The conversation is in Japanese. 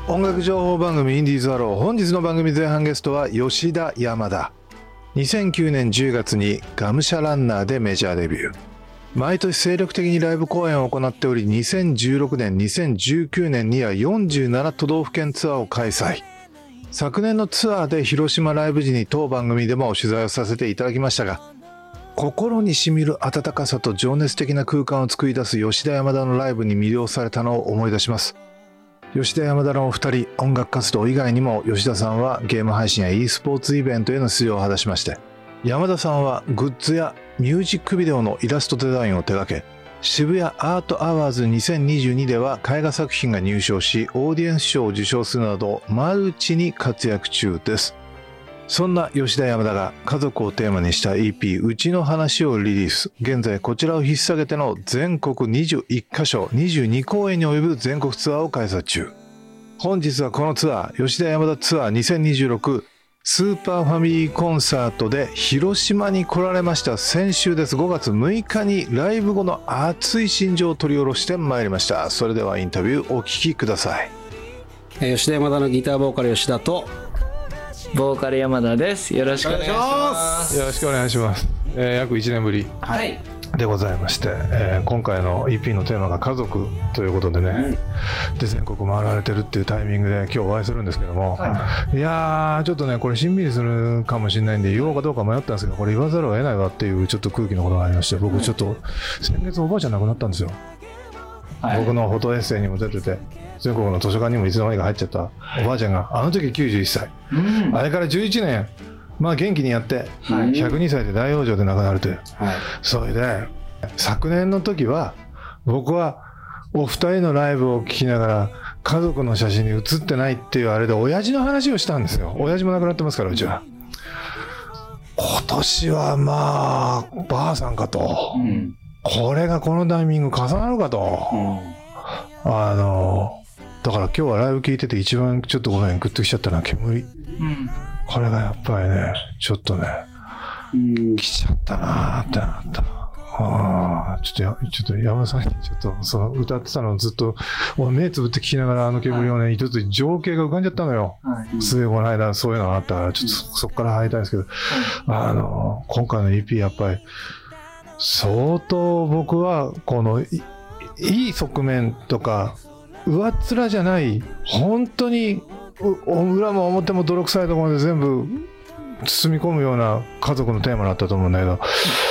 音楽情報番組インディーズアロー、本日の番組前半ゲストは吉田山田。2009年10月にがむしゃランナーでメジャーデビュー。毎年精力的にライブ公演を行っており、2016年2019年には47都道府県ツアーを開催。昨年のツアーで広島ライブ時に当番組でも取材をさせていただきましたが、心にしみる温かさと情熱的な空間を作り出す吉田山田のライブに魅了されたのを思い出します。吉田山田のお二人、音楽活動以外にも吉田さんはゲーム配信や e スポーツイベントへの出場を果たしまして、山田さんはグッズやミュージックビデオのイラストデザインを手掛け、渋谷アートアワーズ2022では絵画作品が入賞し、オーディエンス賞を受賞するなどマルチに活躍中です。そんな吉田山田が家族をテーマにした EP うちの話をリリース。現在こちらを引っ提げての全国21カ所22公演に及ぶ全国ツアーを開催中。本日はこのツアー、吉田山田ツアー2026スーパーファミリーコンサートで広島に来られました。先週です。5月6日にライブ後の熱い心情を取り下ろしてまいりました。それではインタビューお聞きください。 吉田山田のギターボーカル吉田とボーカル山田です。よろしくお願いします。 よろしくお願いします。約1年ぶりでございまして、今回の EP のテーマが家族ということでね、で全国回られてるっていうタイミングで今日お会いするんですけども、いやーちょっとねこれしんみりするかもしれないんで言おうかどうか迷ったんですけど、これ言わざるを得ないわっていうちょっと空気のことがありまして、僕ちょっと先月おばあちゃん亡くなったんですよ。僕のフォトエッセイにも出てて、全国の図書館にもいつの間にか入っちゃったおばあちゃんがあの時91歳、あれから11年まあ元気にやって、102歳で大往生で亡くなるという、それで昨年の時は僕はお二人のライブを聞きながら家族の写真に写ってないっていうあれで親父の話をしたんですよ。親父も亡くなってますからうちは。今年はまあばあさんかと、これがこのタイミング重なるかと、だから今日はライブ聞いてて一番ちょっとごめんグッときちゃったのは煙、これがやっぱりねちょっとね、来ちゃったなーってなった。ちょっと山田さんにちょっとその歌ってたのをずっと目つぶって聞きながらあの煙をね、ちょっと情景が浮かんじゃったのよ。すぐこの間そういうのがあったからちょっとそこから入りたいんですけど、今回の EP やっぱり相当僕はこのいい側面とか上っ面じゃない本当に裏も表も泥臭いところで全部包み込むような家族のテーマだったと思うんだけど、